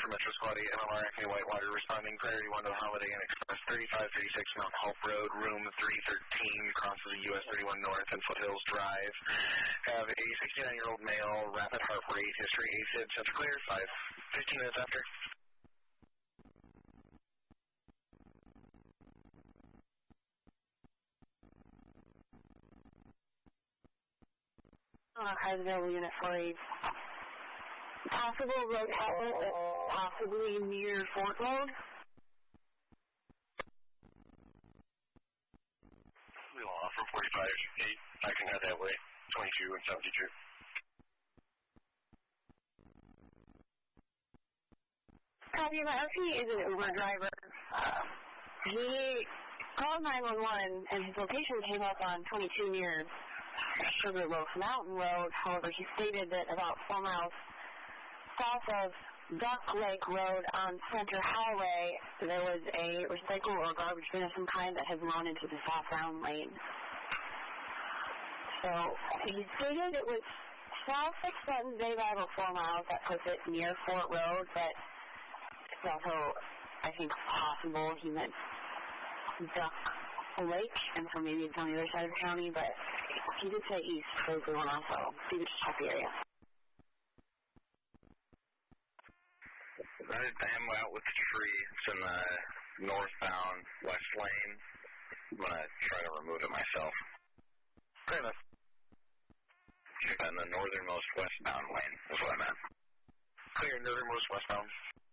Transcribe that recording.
for Metro Squad 8, MLR FA Whitewater, responding Priority 1 to the Holiday Inn Express, 3536 Mount Hope Road, room 313, crosses the US 31 North and Foothills Drive. Have a 69-year-old male, rapid heart rate, history, AFib, set to clear, 15 minutes after. Highsville unit for a possible road hazard, possibly near Fort Road. From 45-8, I can head that way, 22 and 72. Copy, my RP is an Uber driver. He called 911 and his location came up on 22 near Sugarloaf Mountain Road. However, he stated that about 4 miles south of Duck Lake Road on Center Highway, there was a recycle or garbage bin of some kind that had blown into the southbound lane. So he stated it was south of Sutton Bay by about 4 miles. That puts it near Fort Road, but it's also, I think, possible he meant Duck Lake, and so maybe it's on the other side of the county, but he did say east, so it's going on, so you could just check the area. I am out with the tree. It's in the northbound west lane. I'm going to try to remove it myself. Fair enough. In the northernmost westbound lane is what I meant. Clear, northernmost westbound.